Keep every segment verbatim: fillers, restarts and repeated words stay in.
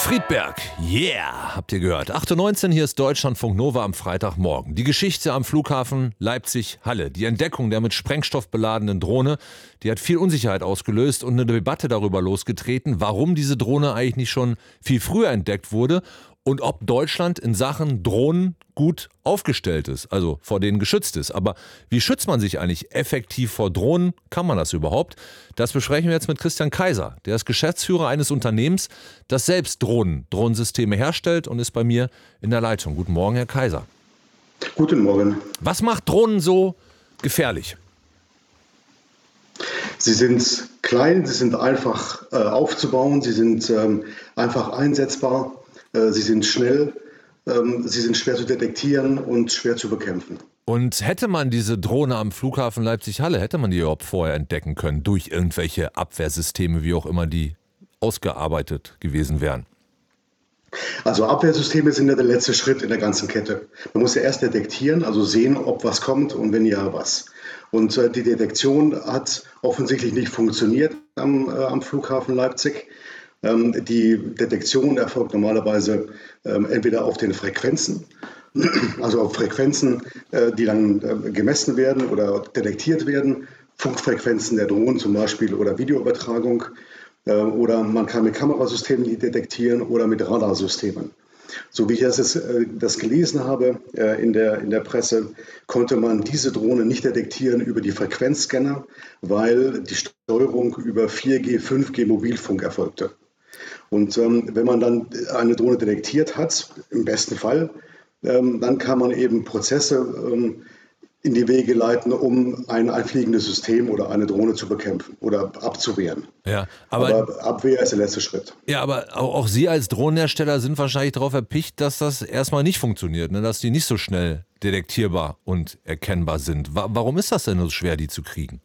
Friedberg, yeah, habt ihr gehört. acht Uhr neunzehn, hier ist Deutschlandfunk Nova am Freitagmorgen. Die Geschichte am Flughafen Leipzig-Halle. Die Entdeckung der mit Sprengstoff beladenen Drohne, die hat viel Unsicherheit ausgelöst und eine Debatte darüber losgetreten, warum diese Drohne eigentlich nicht schon viel früher entdeckt wurde und ob Deutschland in Sachen Drohnen gut aufgestellt ist, also vor denen geschützt ist. Aber wie schützt man sich eigentlich effektiv vor Drohnen? Kann man das überhaupt? Das besprechen wir jetzt mit Christian Kaiser. Der ist Geschäftsführer eines Unternehmens, das selbst Drohnen, Drohnensysteme herstellt und ist bei mir in der Leitung. Guten Morgen, Herr Kaiser. Guten Morgen. Was macht Drohnen so gefährlich? Sie sind klein, sie sind einfach äh, aufzubauen, sie sind ähm, einfach einsetzbar, äh, sie sind schnell, ähm, sie sind schwer zu detektieren und schwer zu bekämpfen. Und hätte man diese Drohne am Flughafen Leipzig-Halle, hätte man die überhaupt vorher entdecken können, durch irgendwelche Abwehrsysteme, wie auch immer die ausgearbeitet gewesen wären? Also Abwehrsysteme sind ja der letzte Schritt in der ganzen Kette. Man muss ja erst detektieren, also sehen, ob was kommt und wenn ja, was. Und äh, die Detektion hat offensichtlich nicht funktioniert am, äh, am Flughafen Leipzig. Ähm, die Detektion erfolgt normalerweise ähm, entweder auf den Frequenzen, also auf Frequenzen, äh, die dann äh, gemessen werden oder detektiert werden, Funkfrequenzen der Drohnen zum Beispiel oder Videoübertragung. Oder man kann mit Kamerasystemen die detektieren oder mit Radarsystemen. So wie ich das, das gelesen habe in der, in der Presse, konnte man diese Drohne nicht detektieren über die Frequenzscanner, weil die Steuerung über vier G, fünf G Mobilfunk erfolgte. Und ähm, wenn man dann eine Drohne detektiert hat, im besten Fall, ähm, dann kann man eben Prozesse ähm, in die Wege leiten, um ein einfliegendes System oder eine Drohne zu bekämpfen oder abzuwehren. Ja, aber, aber Abwehr ist der letzte Schritt. Ja, aber auch Sie als Drohnenhersteller sind wahrscheinlich darauf erpicht, dass das erstmal nicht funktioniert, ne? Dass die nicht so schnell detektierbar und erkennbar sind. Warum ist das denn so schwer, die zu kriegen?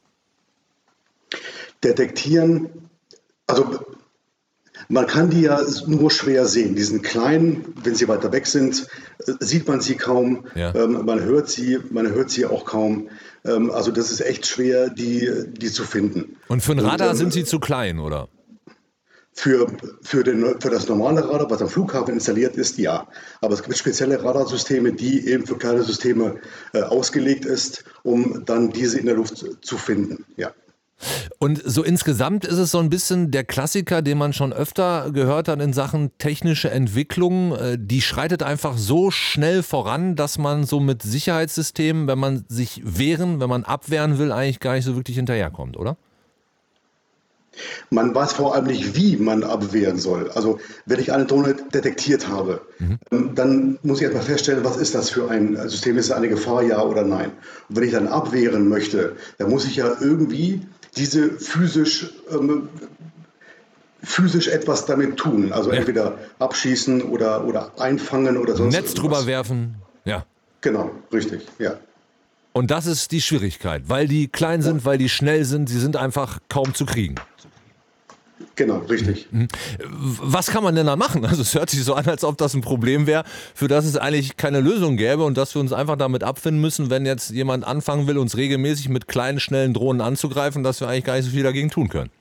Detektieren, also man kann die ja nur schwer sehen. Die sind klein, wenn sie weiter weg sind, sieht man sie kaum. Ja. Ähm, man hört sie, man hört sie auch kaum. Ähm, also das ist echt schwer, die, die zu finden. Und für ein Radar und, ähm, sind sie zu klein, oder? Für, für, den, für das normale Radar, was am Flughafen installiert ist, ja. Aber es gibt spezielle Radarsysteme, die eben für kleine Systeme äh, ausgelegt ist, um dann diese in der Luft zu finden, ja. Und so insgesamt ist es so ein bisschen der Klassiker, den man schon öfter gehört hat in Sachen technische Entwicklung. Die schreitet einfach so schnell voran, dass man so mit Sicherheitssystemen, wenn man sich wehren, wenn man abwehren will, eigentlich gar nicht so wirklich hinterherkommt, oder? Man weiß vor allem nicht, wie man abwehren soll. Also wenn ich eine Drohne detektiert habe, mhm. dann muss ich erstmal feststellen, was ist das für ein System? Ist es eine Gefahr, ja oder nein? Und wenn ich dann abwehren möchte, dann muss ich ja irgendwie diese physisch, ähm, physisch etwas damit tun. Also ja. entweder abschießen oder, oder einfangen oder sonst Netz irgendwas. Drüber werfen, ja. Genau, richtig, ja. Und das ist die Schwierigkeit, weil die klein sind, weil die schnell sind, sie sind einfach kaum zu kriegen. Genau, richtig. Was kann man denn da machen? Also es hört sich so an, als ob das ein Problem wäre, für das es eigentlich keine Lösung gäbe und dass wir uns einfach damit abfinden müssen, wenn jetzt jemand anfangen will, uns regelmäßig mit kleinen, schnellen Drohnen anzugreifen, dass wir eigentlich gar nicht so viel dagegen tun können.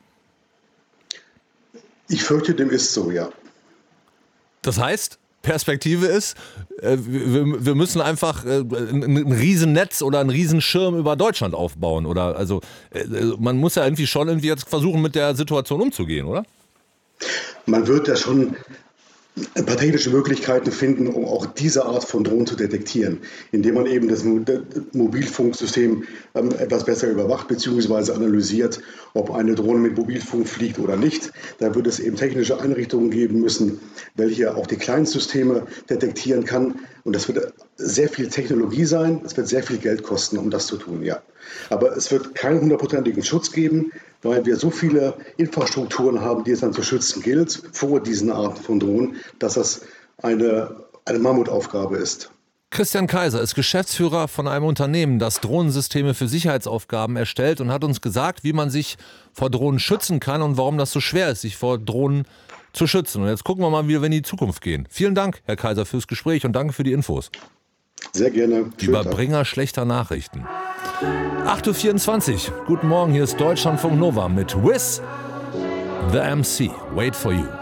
Ich fürchte, dem ist so, ja. Das heißt, Perspektive ist, wir müssen einfach ein Riesennetz oder ein Riesenschirm über Deutschland aufbauen. Oder also man muss ja irgendwie schon irgendwie jetzt versuchen, mit der Situation umzugehen, oder? Man wird ja schon ein paar technische Möglichkeiten finden, um auch diese Art von Drohnen zu detektieren, indem man eben das Mobilfunksystem ähm, etwas besser überwacht bzw. analysiert, ob eine Drohne mit Mobilfunk fliegt oder nicht. Da wird es eben technische Einrichtungen geben müssen, welche auch die Kleinstsysteme detektieren kann. Und das wird sehr viel Technologie sein, es wird sehr viel Geld kosten, um das zu tun, ja. Aber es wird keinen hundertprozentigen Schutz geben, weil wir so viele Infrastrukturen haben, die es dann zu schützen gilt, vor diesen Arten von Drohnen, dass das eine, eine Mammutaufgabe ist. Christian Kaiser ist Geschäftsführer von einem Unternehmen, das Drohnensysteme für Sicherheitsaufgaben erstellt und hat uns gesagt, wie man sich vor Drohnen schützen kann und warum das so schwer ist, sich vor Drohnen zu schützen. Und jetzt gucken wir mal, wie wir in die Zukunft gehen. Vielen Dank, Herr Kaiser, fürs Gespräch und danke für die Infos. Sehr gerne. Die Überbringer schlechter Nachrichten. acht Uhr vierundzwanzig. Guten Morgen, hier ist Deutschlandfunk Nova mit Wiz, The M C. Wait for You.